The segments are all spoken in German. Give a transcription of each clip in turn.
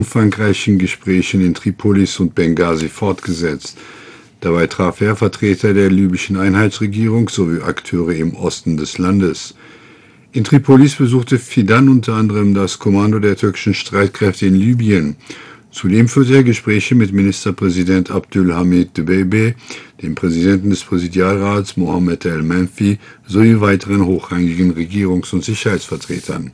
umfangreichen Gesprächen in Tripolis und Benghazi fortgesetzt. Dabei traf er Vertreter der libyschen Einheitsregierung sowie Akteure im Osten des Landes. In Tripolis besuchte Fidan unter anderem das Kommando der türkischen Streitkräfte in Libyen. Zudem führte er Gespräche mit Ministerpräsident Abdülhamid Dbeibeh, dem Präsidenten des Präsidialrats Mohammed el-Menfi sowie weiteren hochrangigen Regierungs- und Sicherheitsvertretern.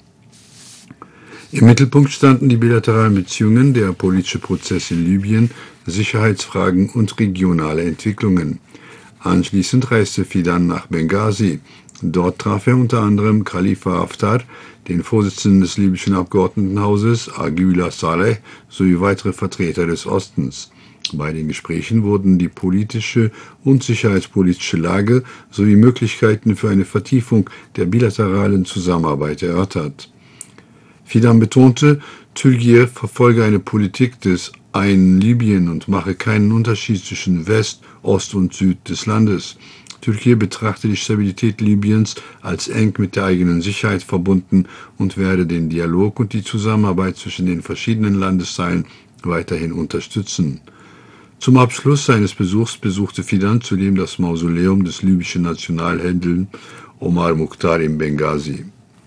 Im Mittelpunkt standen die bilateralen Beziehungen, der politische Prozess in Libyen, Sicherheitsfragen und regionale Entwicklungen. Anschließend reiste Fidan nach Benghazi. Dort traf er unter anderem Khalifa Haftar, den Vorsitzenden des libyschen Abgeordnetenhauses, Agüla Saleh, sowie weitere Vertreter des Ostens. Bei den Gesprächen wurden die politische und sicherheitspolitische Lage sowie Möglichkeiten für eine Vertiefung der bilateralen Zusammenarbeit erörtert. Fidan betonte, Türkei verfolge eine Politik des einen Libyen und mache keinen Unterschied zwischen West, Ost und Süd des Landes. Türkei betrachte die Stabilität Libyens als eng mit der eigenen Sicherheit verbunden und werde den Dialog und die Zusammenarbeit zwischen den verschiedenen Landesteilen weiterhin unterstützen. Zum Abschluss seines Besuchs besuchte Fidan zudem das Mausoleum des libyschen Nationalhelden Omar Mukhtar in Benghazi.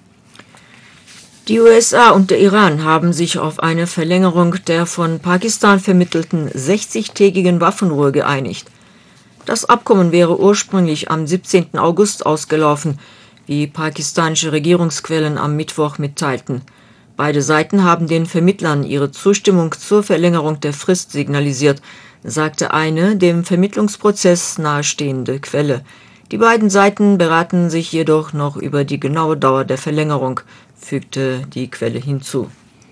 Die USA und der Iran haben sich auf eine Verlängerung der von Pakistan vermittelten 60-tägigen Waffenruhe geeinigt. Das Abkommen wäre ursprünglich am 17. August ausgelaufen, wie pakistanische Regierungsquellen am Mittwoch mitteilten. Beide Seiten haben den Vermittlern ihre Zustimmung zur Verlängerung der Frist signalisiert, sagte eine dem Vermittlungsprozess nahestehende Quelle. Die beiden Seiten beraten sich jedoch noch über die genaue Dauer der Verlängerung, fügte die Quelle hinzu.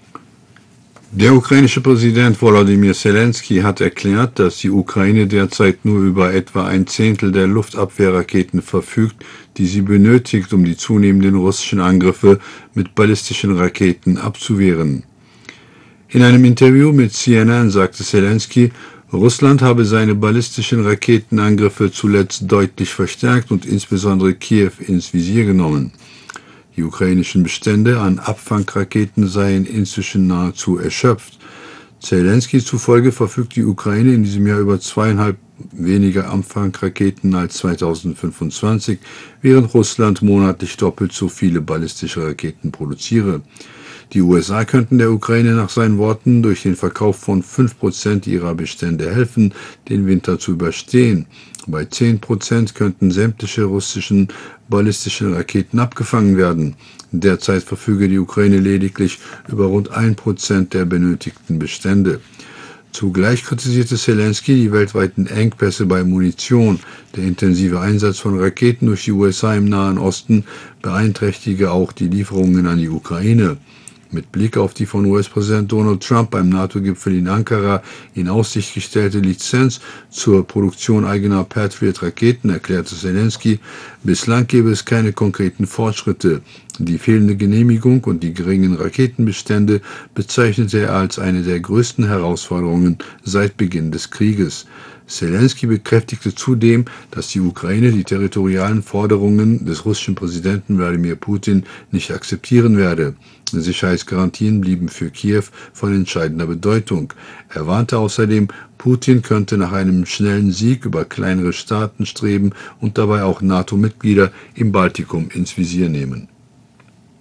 Der ukrainische Präsident Volodymyr Zelensky hat erklärt, dass die Ukraine derzeit nur über etwa ein Zehntel der Luftabwehrraketen verfügt, die sie benötigt, um die zunehmenden russischen Angriffe mit ballistischen Raketen abzuwehren. In einem Interview mit CNN sagte Zelensky, Russland habe seine ballistischen Raketenangriffe zuletzt deutlich verstärkt und insbesondere Kiew ins Visier genommen. Die ukrainischen Bestände an Abfangraketen seien inzwischen nahezu erschöpft. Zelensky zufolge verfügt die Ukraine in diesem Jahr über 2,5 weniger Abfangraketen als 2025, während Russland monatlich doppelt so viele ballistische Raketen produziere. Die USA könnten der Ukraine nach seinen Worten durch den Verkauf von 5% ihrer Bestände helfen, den Winter zu überstehen. Bei 10% könnten sämtliche russischen ballistischen Raketen abgefangen werden. Derzeit verfüge die Ukraine lediglich über rund 1% der benötigten Bestände. Zugleich kritisierte Zelensky die weltweiten Engpässe bei Munition. Der intensive Einsatz von Raketen durch die USA im Nahen Osten beeinträchtige auch die Lieferungen an die Ukraine. Mit Blick auf die von US-Präsident Donald Trump beim NATO-Gipfel in Ankara in Aussicht gestellte Lizenz zur Produktion eigener Patriot-Raketen erklärte Zelensky, bislang gebe es keine konkreten Fortschritte. Die fehlende Genehmigung und die geringen Raketenbestände bezeichnete er als eine der größten Herausforderungen seit Beginn des Krieges. Zelensky bekräftigte zudem, dass die Ukraine die territorialen Forderungen des russischen Präsidenten Wladimir Putin nicht akzeptieren werde. Sicherheitsgarantien blieben für Kiew von entscheidender Bedeutung. Er warnte außerdem, Putin könnte nach einem schnellen Sieg über kleinere Staaten streben und dabei auch NATO-Mitglieder im Baltikum ins Visier nehmen.